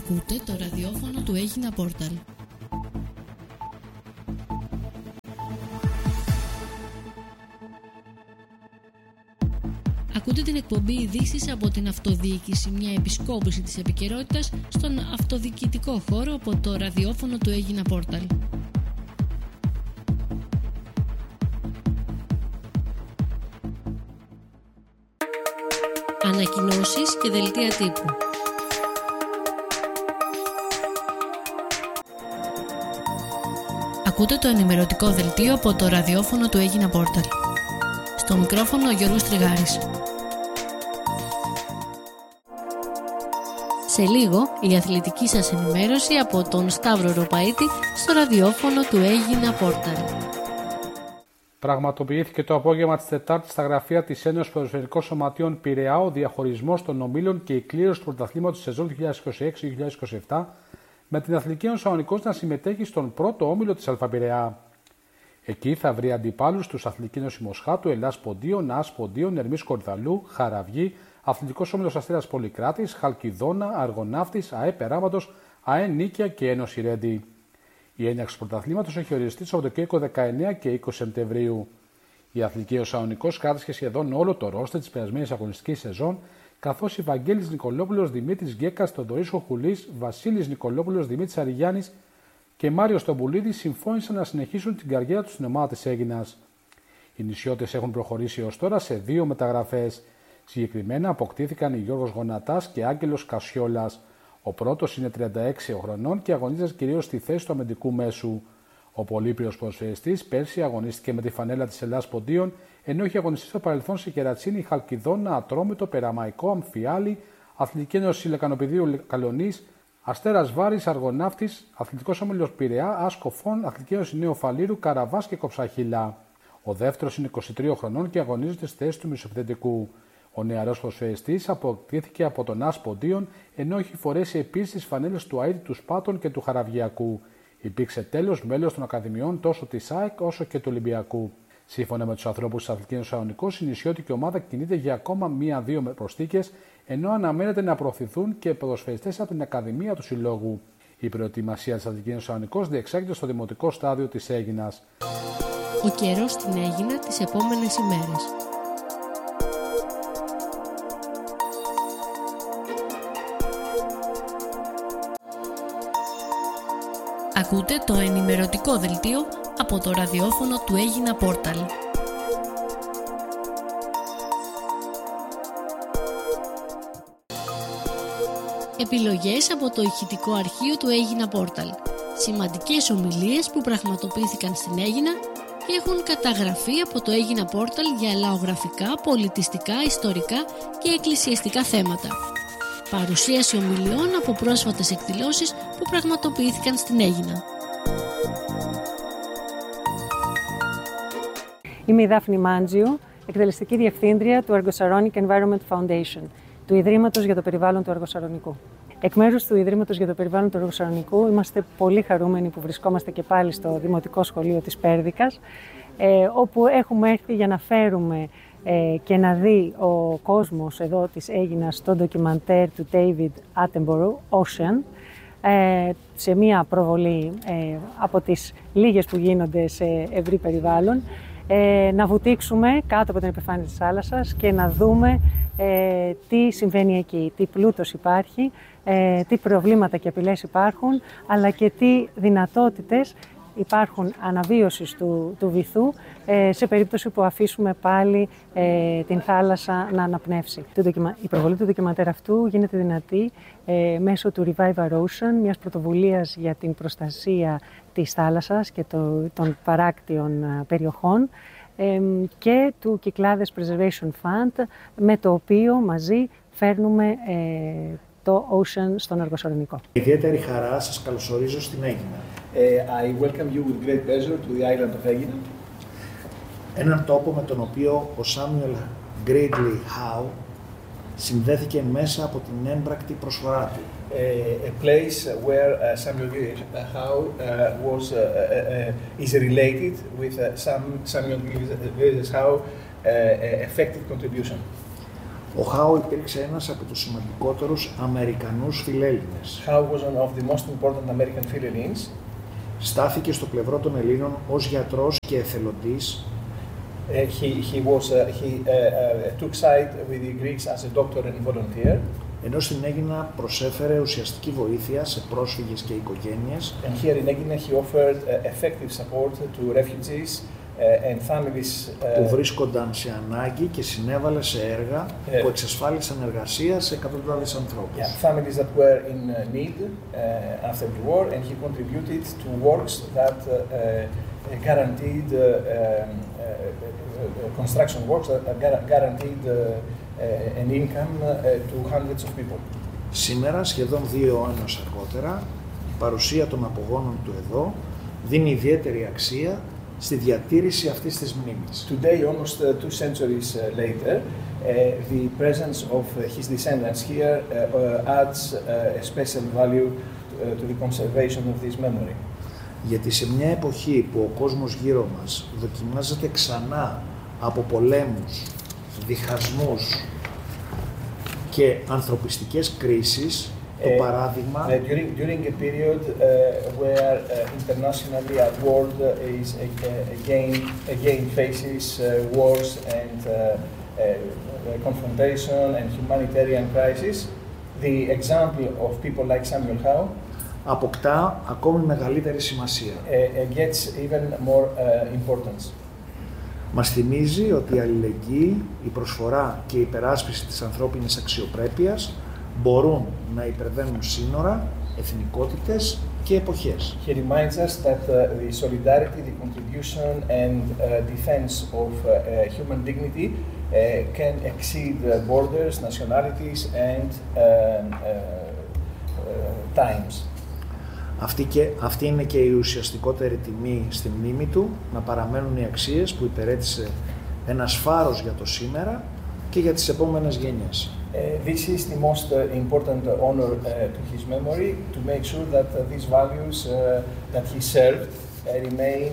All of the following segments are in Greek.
Ακούτε το ραδιόφωνο του Έγινα Πόρταλ. Ακούτε την εκπομπή ειδήσεις από την αυτοδιοίκηση, μια επισκόπηση της επικαιρότητας στον αυτοδιοικητικό χώρο από το ραδιόφωνο του Έγινα Πόρταλ. Ανακοινώσεις και δελτία τύπου. Ακούτε το ενημερωτικό δελτίο από το ραδιόφωνο του Έγινα Πόρταλ. Στο μικρόφωνο ο Γιώργος Τριγάρης. Σε λίγο η αθλητική σας ενημέρωση από τον Σταύρο Ροπαίτη στο ραδιόφωνο του Έγινα Πόρταλ. Πραγματοποιήθηκε το απόγευμα της Τετάρτης στα γραφεία της Ένωσης Ποδοσφαιρικών Σωματείων Πειραιά ο διαχωρισμός των ομίλων και η κλήρωση του πρωταθλήματος σεζόν 2026-2027 με την Αθλητική Ένωση Σαλονικός να συμμετέχει στον πρώτο όμιλο της ΑΠειραιά. Εκεί θα βρει αντιπάλους τους Αθλητική Ένωση Μοσχάτου, Ελλάς Ποντίων, ΑΣ Ποντίων, Ερμής Κορυδαλού, Χαραυγή, Αθλητικός Όμιλος Αστέρας Πολυκράτης, Χαλκιδόνα, Αργοναύτης, ΑΕ Περάματος, ΑΕ Νίκαια και Ένωση Ρέντι. Η έναρξη του πρωταθλήματος έχει οριστεί το Σαββατοκύριακο 19 και 20 Σεπτεμβρίου. Η Αθλητική Ένωση Σαλονικός κράτησε σχεδόν όλο το ρόστερ της περασμένης αγωνιστικής σεζόν, καθώς οι Βαγγέλης Νικολόπουλος, Δημήτρης Γκέκας, Θοδωρής Χοχουλής, Βασίλης Νικολόπουλος, Δημήτρης Αριγιάννης και Μάριος Στομπουλίδης συμφώνησαν να συνεχίσουν την καριέρα τους στην ομάδα της Έγινας. Οι νησιώτες έχουν προχωρήσει ως τώρα σε 2 μεταγραφές. Συγκεκριμένα αποκτήθηκαν οι Γιώργος Γονατάς και Άγγελος Κασιόλας. Ο πρώτος είναι 36 χρονών και αγωνίζεται κυρίως στη θέση του αμυντικού μέσου. Ο Πολύπυρος ποδοσφαιριστής πέρσι αγωνίστηκε με τη φανέλα της Ελλάς Ποντίων, ενώ είχε αγωνιστεί στο παρελθόν σε Κερατσίνη, Χαλκιδόνα, Ατρόμητο, Περαμαϊκό, Αμφιάλη, Αθλητική Ένωση Λεκανοπηδίου Καλονής, Αστέρας Βάρης, Αργοναύτης, Αθλητικός Όμιλος Πειραιά, Άσκοφων, Αθλητική Ένωση Νέου Φαλήρου, Καραβάς και Κοψαχίλα. Ο δεύτερος είναι 23 χρονών και αγωνίζεται στη θέση του μεσοεπιθετικού. Ο νεαρός ποδοσφαιριστής αποκτήθηκε από τον ΑΣ Ποντίων, ενώ έχει φορέσει επίσης τις φανέλες του ΑΕΔ, του Σπάτων και του Χαραβγιακού. Υπήρξε τέλος μέλος των Ακαδημιών τόσο της ΑΕΚ όσο και του Ολυμπιακού. Σύμφωνα με τους ανθρώπους της Αθλητικής Ένωσης Σαλονικός, η νησιώτικη ομάδα κινείται για ακόμα 1-2 προσθήκες, ενώ αναμένεται να προωθηθούν και ποδοσφαιριστές από την Ακαδημία του Συλλόγου. Η προετοιμασία της Αθλητικής Ένωσης Σαλονικός διεξάγεται στο δημοτικό στάδιο της Έγινας. Ο καιρός στην Έγινα τις επόμενες ημέρες. Ακούτε το ενημερωτικό δελτίο από το ραδιόφωνο του Έγινα Πόρταλ. Επιλογές από το ηχητικό αρχείο του Έγινα Πόρταλ. Σημαντικές ομιλίες που πραγματοποιήθηκαν στην Έγινα και έχουν καταγραφεί από το Έγινα Πόρταλ για λαογραφικά, πολιτιστικά, ιστορικά και εκκλησιαστικά θέματα. Παρουσίαση ομιλιών από πρόσφατες εκδηλώσεις που πραγματοποιήθηκαν στην Έγινα. Είμαι η Δάφνη Μάντζιου, εκτελεστική διευθύντρια του Argosaronic Environment Foundation, του Ιδρύματος για το Περιβάλλον του Αργοσαρονικού. Εκ μέρους του Ιδρύματος για το Περιβάλλον του Αργοσαρονικού είμαστε πολύ χαρούμενοι που βρισκόμαστε και πάλι στο Δημοτικό Σχολείο της Πέρδικας, όπου έχουμε έρθει για να φέρουμε και να δει ο κόσμος εδώ της Έγινας στο ντοκιμαντέρ του David Attenborough, Ocean, σε μία προβολή από τις λίγες που γίνονται σε ευρύ περιβάλλον, να βουτήξουμε κάτω από την επιφάνεια της θάλασσας και να δούμε τι συμβαίνει εκεί, τι πλούτος υπάρχει, τι προβλήματα και απειλές υπάρχουν, αλλά και τι δυνατότητες υπάρχουν αναβίωσης του βυθού σε περίπτωση που αφήσουμε πάλι την θάλασσα να αναπνεύσει. Η προβολή του ντοκιμαντέρ αυτού γίνεται δυνατή μέσω του Revive Our Ocean, μιας πρωτοβουλίας για την προστασία της θάλασσας και των παράκτιων περιοχών, και του Κυκλάδες Preservation Fund, με το οποίο μαζί φέρνουμε το Ocean στον Αργοσαρονικό. Ιδιαίτερη χαρά σας καλωσορίζω στην Έγινα. I welcome you with great pleasure to the island of Έγινα. Έναν τόπο με τον οποίο ο Samuel Gridley Howe συνδέθηκε μέσα από την έμπρακτη προσφορά του. A place where Samuel Howe is related with Samuel Howe effective contribution. Ο Howe υπήρξε ένας από τους σημαντικότερους Αμερικανούς φιλέλληνες. Howe was one of the most important American Philhellenes. Στάθηκε στο πλευρό των Ελλήνων ως γιατρός και εθελοντής. He took side with the Greeks as a doctor and volunteer. Ενώ στην Αίγινα προσέφερε ουσιαστική βοήθεια σε πρόσφυγες και οικογένειες. And here in Aegina he offered effective support to refugees and families που βρίσκονταν σε ανάγκη και συνέβαλε σε έργα που εξασφάλισαν εργασία σε εκατοντάδες ανθρώπους. Yeah, families that were in need after the war, and he contributed to works that guaranteed construction works that guaranteed an income to hundreds of people. Σήμερα, σχεδόν 2 αιώνες αργότερα, η παρουσία των απογόνων του εδώ δίνει ιδιαίτερη αξία στη διατήρηση αυτής της μνήμης. Today, almost 2 centuries later, the presence of his descendants here adds a special value to the conservation of this memory. Γιατί σε μια εποχή που ο κόσμος γύρω μας δοκιμάζεται ξανά από πολέμους, διχασμούς και ανθρωπιστικές κρίσεις, το παράδειγμα during a period where internationally our world is again faces wars and confrontation and humanitarian crisis, the example of people like Samuel Howe αποκτά ακόμη μεγαλύτερη σημασία. Gets even more importance. Μας θυμίζει ότι η αλληλεγγύη, η προσφορά και η υπεράσπιση της ανθρώπινης αξιοπρέπειας μπορούν να υπερβαίνουν σύνορα, εθνικότητες και εποχές. He reminds us that the solidarity, the contribution and defense of human dignity can exceed borders, nationalities and times. Αυτή είναι και η ουσιαστικότερη τιμή στη μνήμη του, να παραμένουν οι αξίες που υπηρέτησε ένας φάρος για το σήμερα και για τις επόμενες γενιές. This is the most important honor to his memory, to make sure that these values that he served remain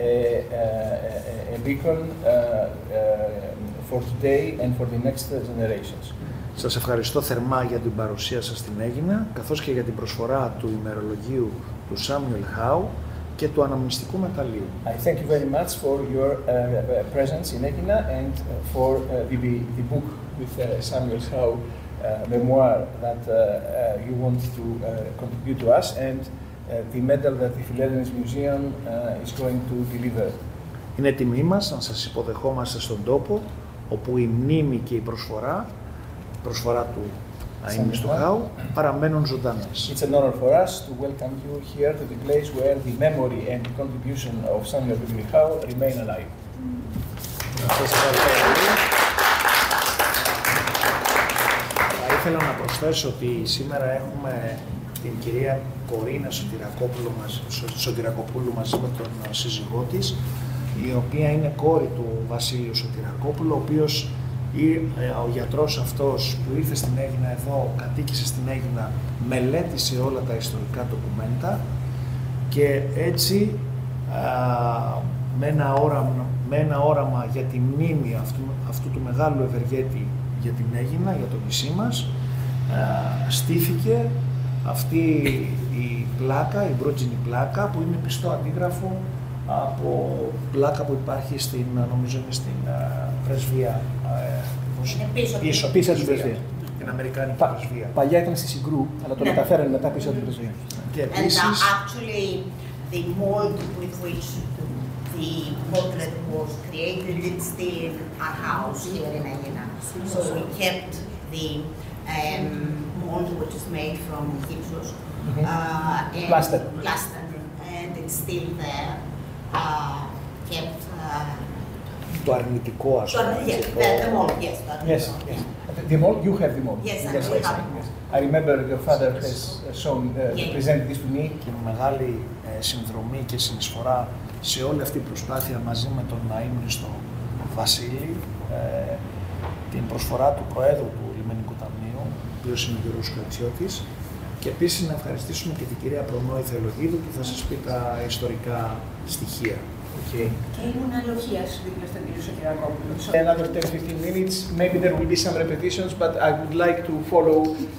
a beacon for today and for the next generations. Σας ευχαριστώ θερμά για την παρουσία σας στην Αίγινα, καθώς και για την προσφορά του ημερολογίου του Samuel Howe και του αναμνηστικού μεταλλείου. I thank you very much for your presence in Aegina and for the book with Samuel Howe memoir that you want to contribute to us and the medal that the Philhellenes Museum is going to deliver. Είναι τιμή μας να σας υποδεχόμαστε στον τόπο όπου η μνήμη και η προσφορά του αείμνηστου Howe παραμένουν ζωντανές. It's an honor for us to welcome you here to the place where the memory and the contribution of Samuel Howe remain alive. Σας ευχαριστώ πολύ. Θα ήθελα να προσθέσω ότι σήμερα έχουμε την κυρία Κορίνα Σωτηρακοπούλου μαζί με τον σύζυγό της, η οποία είναι κόρη του Βασίλειου Σωτηρακόπουλου, ο οποίος ο γιατρός αυτός που ήρθε στην Αίγινα εδώ, κατοίκησε στην Αίγινα, μελέτησε όλα τα ιστορικά ντοκουμέντα και έτσι με ένα όραμα για τη μνήμη αυτού του μεγάλου ευεργέτη για την Αίγινα, για το νησί μας, στήθηκε αυτή η πλάκα, η μπρότζινη πλάκα, που είναι πιστό αντίγραφο από πλάκα που υπάρχει νομίζω είναι στην πρεσβεία, πίσω από την πρεσβεία, την Αμερικάνικη πρεσβεία. Παλιά ήταν στη Συγκρού, αλλά το μεταφέρανε μετά πίσω από την πρεσβεία. Και επίσης, actually the mold with which the portrait was created is still in our house here in Aegina. So we kept the mold which is made from gypsum and plaster, and it's still there. Kept το αρνητικό, ας πούμε. The mold, yes. Yes. The mold, you have the mold. Yes, I have the mold. I remember your father has shown, presented this to me. Και με μεγάλη συνδρομή και συνεισφορά σε όλη αυτή την προσπάθεια μαζί με τον αείμνηστο Βασίλη, την προσφορά του Προέδρου του Λιμενικού Ταμείου, ο οποίος είναι ο Γιώργος Κρατσιώτης, και επίσης να ευχαριστήσουμε και την κυρία Προνόη Θεολογίδου που θα σας πει τα ιστορικά στοιχεία. Okay. Και ήμουν αλοχίας δίπλα στον κύριο Σωτηρακόπουλο. Another 10-15 minutes, maybe there will be some repetitions, but I would like to follow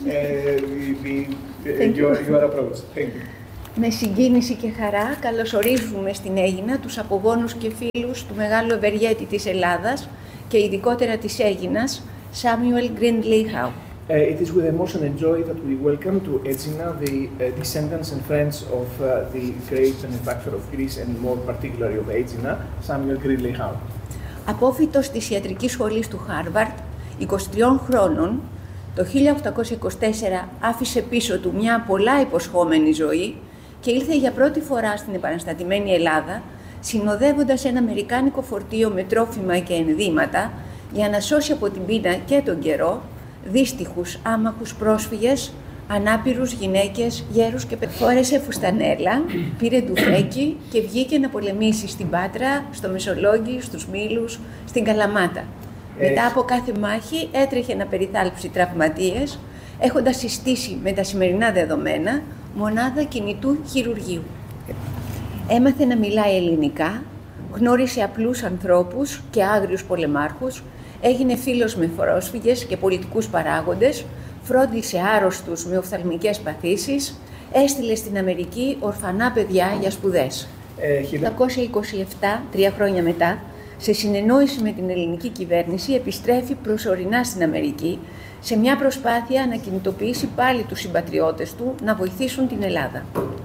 your approach. Thank you. Με συγκίνηση και χαρά καλωσορίζουμε στην Αίγινα τους απογόνους και φίλους του μεγάλου ευεργέτη της Ελλάδας και ειδικότερα της Αίγινας, Samuel Grindley Howe. It is with emotion and joy that we welcome to Aegina the descendants and friends of the great benefactor of Greece and more particularly of Aegina, Samuel Grindley Howe. Απόφοιτος της ιατρικής σχολής του Χάρβαρντ, 23 χρόνων, το 1824 άφησε πίσω του μια πολλά υποσχόμενη ζωή και ήλθε για πρώτη φορά στην επαναστατημένη Ελλάδα, συνοδεύοντας ένα αμερικάνικο φορτίο με τρόφιμα και ενδύματα για να σώσει από την πείνα και τον καιρό δύστιχους άμαχους πρόσφυγες, ανάπηρους γυναίκες, γέρους και παιδιά. Φόρεσε φουστανέλα, πήρε τουφέκι και βγήκε να πολεμήσει στην Πάτρα, στο Μεσολόγγι, στους Μήλους, στην Καλαμάτα. Μετά από κάθε μάχη έτρεχε να περιθάλψει τραυματίες, έχοντας συστήσει με τα σημερινά δεδομένα μονάδα κινητού χειρουργείου. Έμαθε να μιλάει ελληνικά, γνώρισε απλούς ανθρώπους και άγριους πολεμάρχους, έγινε φίλος με πρόσφυγες και πολιτικούς παράγοντες, φρόντισε άρρωστους με οφθαλμικές παθήσεις, έστειλε στην Αμερική ορφανά παιδιά για σπουδές. Το 1927, 3 χρόνια μετά, σε συνεννόηση με την ελληνική κυβέρνηση, επιστρέφει προσωρινά στην Αμερική, σε μια προσπάθεια να κινητοποιήσει πάλι τους συμπατριώτες του να βοηθήσουν την Ελλάδα.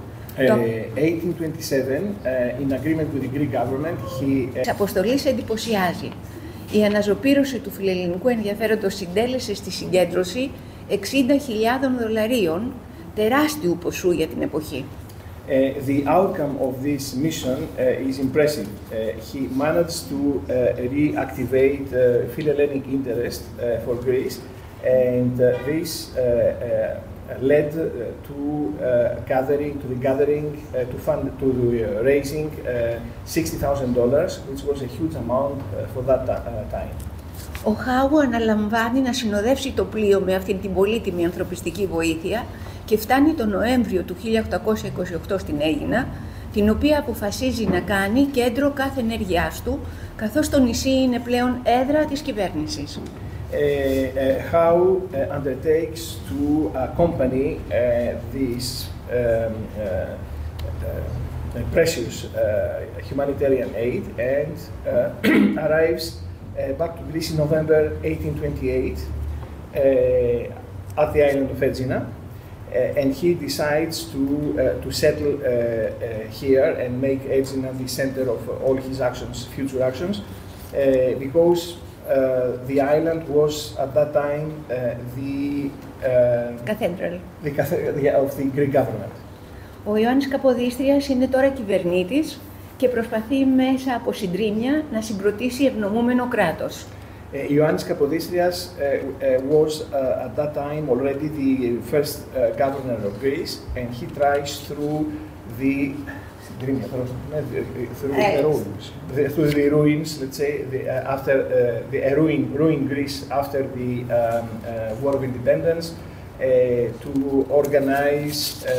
1827, in agreement with the Greek government, Της αποστολής εντυπωσιάζει. Η αναζωπήρωση του φιλελληνικού ενδιαφέροντος συντέλεσε στη συγκέντρωση $60,000, τεράστιου ποσού για την εποχή. The outcome of this mission is impressive. He managed to reactivate Phil-Hellenic interest for Greece, and this led to raising $60,000, which was a huge amount for that time. Ο Χάου αναλαμβάνει να συνοδεύσει το πλοίο με αυτήν την πολύτιμη ανθρωπιστική βοήθεια και φτάνει τον Νοέμβριο του 1828 στην Αίγινα, την οποία αποφασίζει να κάνει κέντρο κάθε ενέργειάς του, καθώς το νησί είναι πλέον έδρα της κυβέρνησης. How undertakes to accompany this precious humanitarian aid and arrives back to Greece in November 1828 at the island of Aegina, and he decides to settle here and make Aegina the center of all his actions, future actions, because the island was at that time the cathedral of the Greek government. Ο Ιωάννης Καποδίστριας είναι τώρα κυβερνήτης και προσπαθεί μέσα από συντρίμμια να συγκροτήσει ευνομούμενο κράτος. Ioannis Kapodistrias was at that time already the first governor of Greece, and he tries through the ruins, let's say, after the ruined Greece after the War of Independence, to organize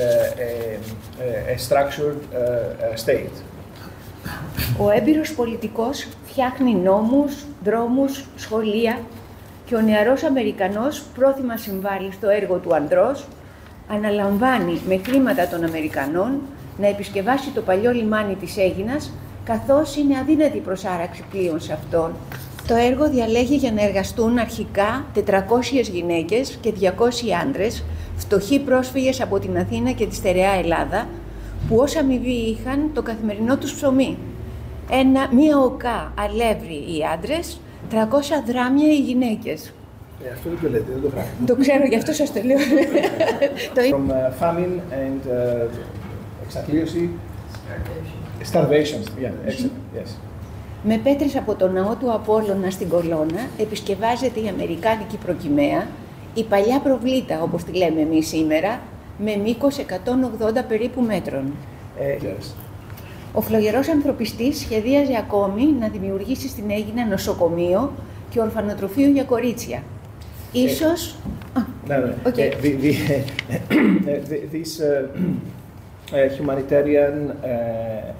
a structured state. Ο έμπειρος πολιτικός φτιάχνει νόμους, δρόμους, σχολεία και ο νεαρός Αμερικανός πρόθυμα συμβάλλει στο έργο του ανδρός, αναλαμβάνει με χρήματα των Αμερικανών να επισκευάσει το παλιό λιμάνι της Αίγινας, καθώς είναι αδύνατη η προσάραξη πλοίων σε αυτόν. Το έργο διαλέγει για να εργαστούν αρχικά 400 γυναίκες και 200 άντρες, φτωχοί πρόσφυγες από την Αθήνα και τη στερεά Ελλάδα, που ως αμοιβή είχαν το καθημερινό τους ψωμί. Μία οκά αλεύρι οι άντρες, 300 δράμια οι γυναίκες. Αυτό δεν το λέτε, δεν το γράφω. Το ξέρω, γι' αυτό σας το λέω. From famine and εξαθλίωση, starvation. Yeah, excellent. Yes. Με πέτρες από το ναό του Απόλλωνα στην Κολώνα επισκευάζεται η αμερικάνικη προκυμαία, η παλιά προβλήτα, όπως τη λέμε εμείς σήμερα, με μήκος 180 περίπου μέτρων. Yes. Ο φλογερός ανθρωπιστής σχεδίαζε ακόμη να δημιουργήσει στην Αίγινα νοσοκομείο και ορφανοτροφείο για κορίτσια. Ίσως... Okay. This humanitarian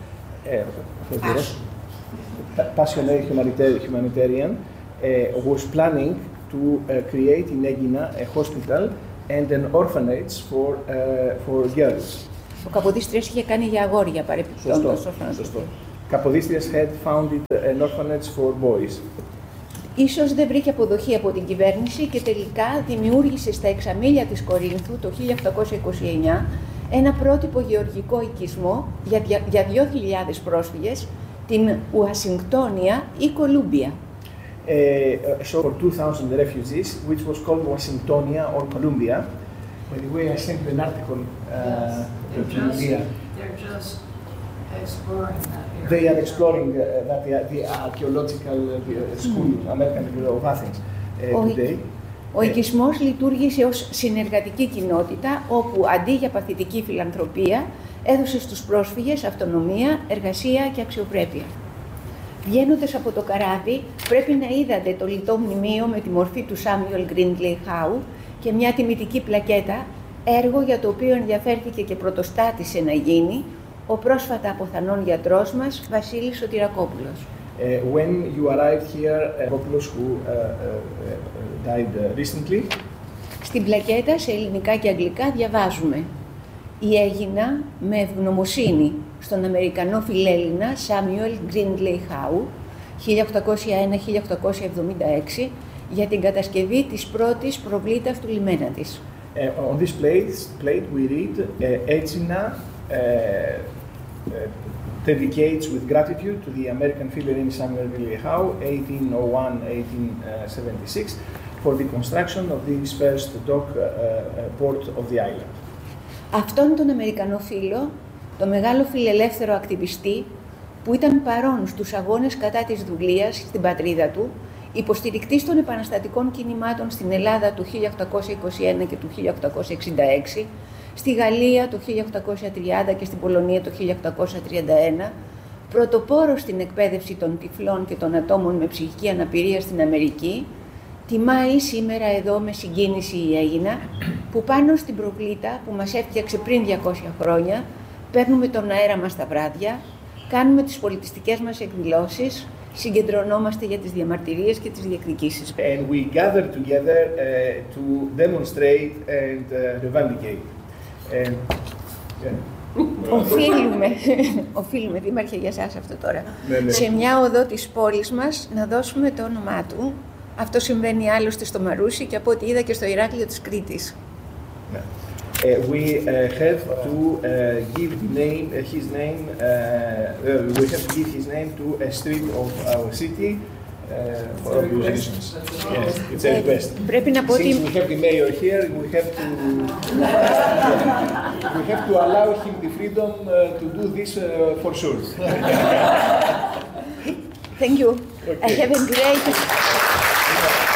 passionate humanitarian, was planning to create in Aegina a hospital and an orphanage for girls. Ο Καποδίστριας είχε κάνει για αγόρια παρεπιπτόντως. Σωστό. Καποδίστριας had founded an orphanage for boys. Ίσως δεν βρήκε αποδοχή από την κυβέρνηση και τελικά δημιούργησε στα εξαμήλια της Κορίνθου το 1829 ένα πρότυπο γεωργικό οικισμό για 2.000 πρόσφυγες, την Ουασιγκτόνια ή Κολούμπια. So for 2,000 refugees, which was called Washingtonia or Columbia. By the way, I sent an article to India. They're just exploring that area. They are exploring the archaeological school, American of Athens, today. Ο οικισμός λειτουργήσε ως συνεργατική κοινότητα, όπου αντί για παθητική φιλανθρωπία, έδωσε στους πρόσφυγες αυτονομία, εργασία και αξιοπρέπεια. Βγαίνοντας από το καράβι, πρέπει να είδατε το λιτό μνημείο με τη μορφή του Σάμιουελ Γκρίνγκλεϊ Χάου και μια τιμητική πλακέτα, έργο για το οποίο ενδιαφέρθηκε και πρωτοστάτησε να γίνει ο πρόσφατα αποθανών γιατρός μας, Βασίλης Σωτηρακόπουλος. When you arrived here, Kopoulos, who died recently. Στην πλακέτα, σε ελληνικά και αγγλικά, διαβάζουμε «Η Αίγινα με ευγνωμοσύνη στον Αμερικανό φιλέλληνα Σάμιουελ Γκρίνγκλεϊ Χάου 1801-1876 για την κατασκευή της πρώτης προβλήτας του λιμένα της». On this plate we read Aegina dedicates with gratitude to the American philerin Samuel Ghirley Howe 1801-1876 for the construction of this first dock port of the island. Αυτόν τον Αμερικανό φίλο, το μεγάλο φιλελεύθερο ακτιβιστή που ήταν παρόν στους αγώνες κατά της δουλείας στην πατρίδα του, υποστηρικτής των επαναστατικών κινημάτων στην Ελλάδα του 1821 και του 1866, στη Γαλλία το 1830 και στην Πολωνία το 1831, πρωτοπόρος στην εκπαίδευση των τυφλών και των ατόμων με ψυχική αναπηρία στην Αμερική, τιμάει σήμερα εδώ με συγκίνηση η Αίγινα, που πάνω στην προβλήτα που μας έφτιαξε πριν 200 χρόνια, παίρνουμε τον αέρα μας τα βράδια, κάνουμε τις πολιτιστικές μας εκδηλώσεις, συγκεντρωνόμαστε για τις διαμαρτυρίες και τις διεκδικήσεις. And we gather together to demonstrate and revindicate. And, Οφείλουμε, Δήμαρχε, για εσάς αυτό τώρα, ναι. σε μια οδό της πόλης μας να δώσουμε το όνομά του. Αυτό συμβαίνει άλλωστε στο Μαρούσι και από ό,τι είδα και στο Ηράκλειο της Κρήτης. Ναι. We have to give his name to a street of our city for obvious reasons. Yes, it's the best. Πρέπει να πω ότι Since we have the mayor here, we have to allow him the freedom to do this for sure. Thank you. Okay. I have a great